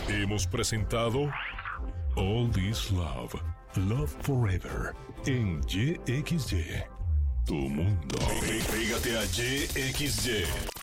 Hemos presentado All This Love, Love Forever, en YXY. Tu mundo. Pégate a YXY.